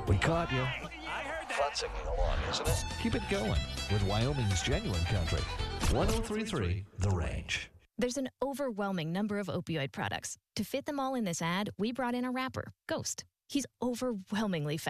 We caught you. Fun singing along, isn't it? Keep it going with Wyoming's Genuine Country. 103.3 The Range. There's an overwhelming number of opioid products. To fit them all in this ad, we brought in a rapper, Ghost. He's overwhelmingly fast.